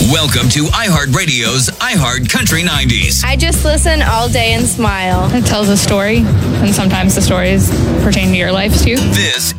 Welcome to iHeartRadio's iHeart Country 90s. I just listen all day and smile. It tells a story, and sometimes the stories pertain to your life too. This